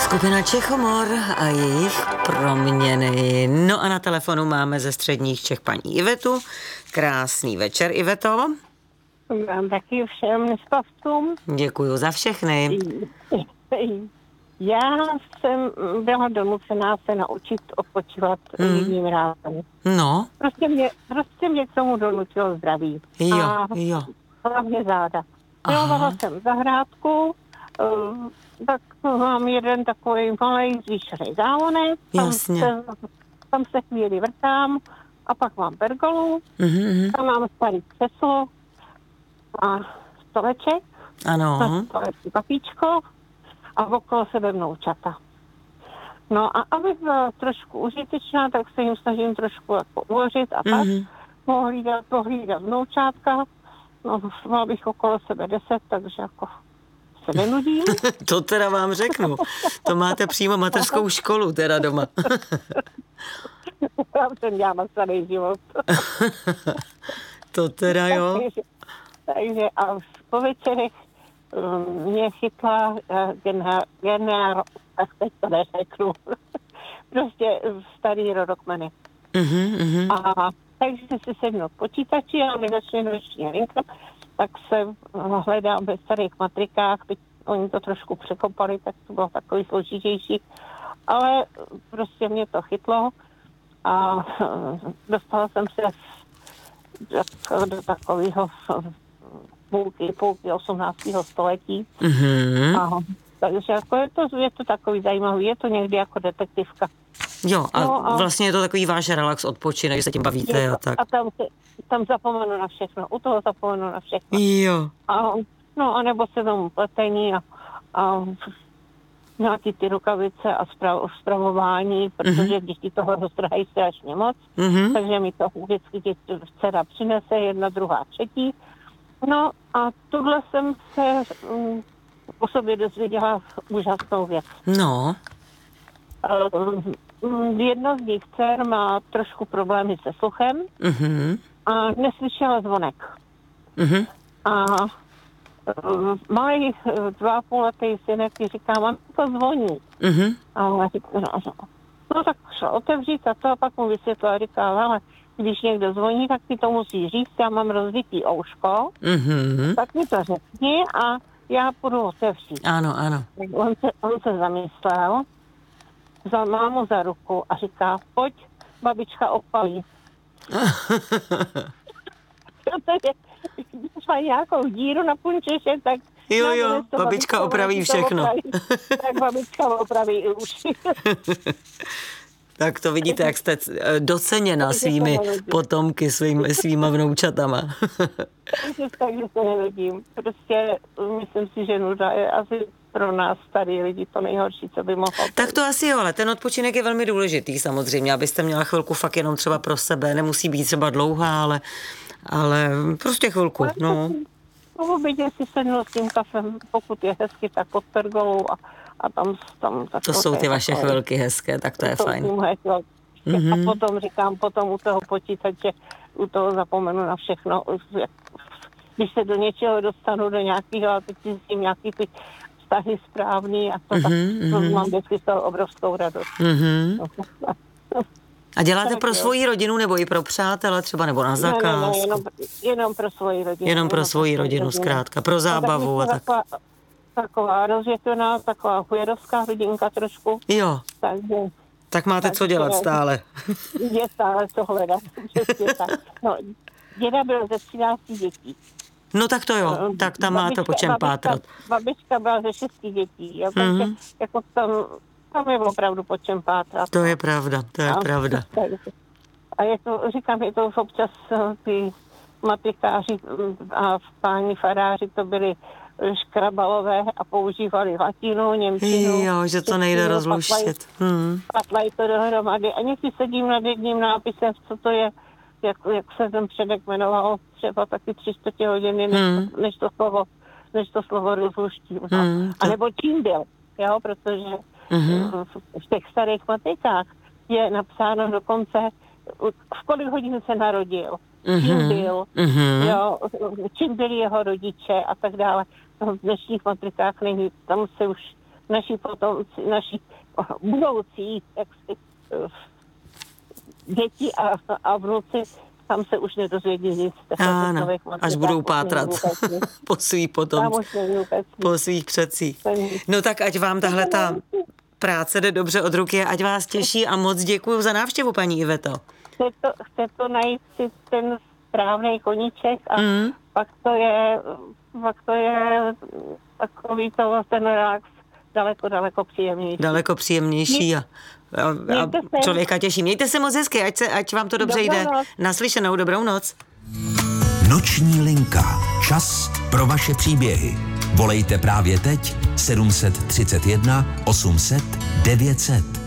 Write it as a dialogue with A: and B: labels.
A: Skupina Čechomor a jejich proměny. No a na telefonu máme ze středních Čech paní Ivetu. Krásný večer, Iveto.
B: Vám taky všem nespavcům.
A: Děkuju za všechny.
B: Já jsem byla donucená se naučit odpočívat jedním rázem.
A: No.
B: Prostě mě k tomu donutilo zdraví.
A: Jo.
B: Hlavně záda. Milovala jsem zahrádku, tak mám jeden takový malý zvýšený závonek, tam se chvíli vrtám a pak mám pergolu, tam mám starý křeslo a stoleček,
A: ano.
B: stolečky papíčko a okolo sebe vnoučata. No a abych byla trošku užitečná, tak se jim snažím trošku jako uvařit a tak pohlídat vnoučátka. No, má bych okolo sebe 10, takže jako se nenudím.
A: To teda vám řeknu. To máte přímo mateřskou školu teda doma.
B: Já jsem dělala starý život.
A: To teda jo.
B: Takže a po večerech mě chytla tak teď to neřeknu. Prostě starý rodokmeny. A takže si sednu k počítači a mi začne noční linka, tak se hledám ve starých matrikách, teď oni to trošku překopali, tak to bylo takový složitější, ale prostě mě to chytlo a dostala jsem se do takového půlky 18. století. A, takže jako je to takový zajímavý, je to někdy jako detektivka.
A: Jo, a vlastně je to takový váš relax, odpočinek, že se tím bavíte a tak.
B: A tam zapomenu na všechno, u toho zapomenu na všechno.
A: Jo.
B: A nebo se tomu pletení a nějaký ty rukavice a spravování, protože děti toho roztrhají strašně moc, takže mi to vždycky dcera přinese, jedna, druhá, třetí. No a tohle jsem se o sobě dozvěděla úžasnou věc.
A: No.
B: Jedna z nich dcer má trošku problémy se sluchem a neslyšela zvonek. A malý 2,5letý synek ti říká, mám to zvoní. A ona říká, no tak šla otevřít a to a pak mu vysvětlila a říká, ale když někdo zvoní, tak ti to musí říct, já mám rozbitý ouško, tak mi to řekni a já půjdu otevřít.
A: Ano.
B: On se zamyslel, vzal mámu za ruku a říká, pojď, babička opalí. Protože když má nějakou díru na punčeše, tak...
A: Jo, babička opraví všechno.
B: Tak babička opraví i uši.
A: Tak to vidíte, jak jste doceněna svými potomky, svýma vnoučatama.
B: Takže se nevidím. Prostě myslím si, že nuda je asi pro nás starý lidi to nejhorší, co by mohlo.
A: Tak to asi jo, ale ten odpočinek je velmi důležitý samozřejmě, abyste měla chvilku fakt jenom třeba pro sebe, nemusí být třeba dlouhá, ale prostě chvilku, no.
B: Mohu být, jestli sednu s tím kafem, pokud je hezky, tak pod pergolou a tam
A: to jsou ty vaše chvilky hezké, tak to je fajn.
B: A potom u toho počítače, u toho zapomenu na všechno. Když se do něčeho dostanu, do nějakého, a teď si s tím nějaký ty vztahy správný a to, tak to mám vždycky z toho obrovskou radost.
A: A děláte pro svoji rodinu nebo i pro přátele třeba, nebo na zakázku?
B: Ne, jenom pro svoji rodinu.
A: Jenom pro svoji rodinu, zkrátka, pro zábavu a tak.
B: Taková rozvětvená, taková chujerovská rodinka trošku.
A: Jo. Tak máte co dělat stále.
B: Je stále co hledat. No, děda byl ze 13 dětí.
A: No tak to jo, tak tam máte po čem pátrat.
B: Babička byla ze 6 dětí, jo, takže jako tam je opravdu po čem pátrat.
A: To je pravda.
B: A je to občas ty matikáři a páni faráři to byli škrabalové a používali latinu, němčinu.
A: Jo, že to nejde rozluštit.
B: Patlají to dohromady. A někdy sedím nad jedním nápisem, co to je, jak se ten předek jmenoval, třeba taky 300 hodiny, než to slovo rozluštím. A nebo čím byl, jo, protože v těch starých matikách je napsáno dokonce, v kolik hodin se narodil, čím byl, jo, čím byli jeho rodiče a tak dále. V dnešních matrikách není, tam se už naši potomci, naši budoucí děti a vnuci tam se už nedozvědí nic.
A: Ano, až budou pátrat po svých potomcích, po svých předcích. No tak ať vám tahle ta práce jde dobře od ruky, ať vás těší a moc děkuju za návštěvu, paní Iveto.
B: Chce to najít si ten správný koníček a pak to je takový ten relax daleko příjemnější. Daleko
A: příjemnější a člověka těší. Mějte se moc hezky, ať vám to dobře jde. Naslyšenou, dobrou noc.
C: Noční linka. Čas pro vaše příběhy. Volejte právě teď 731 800 900.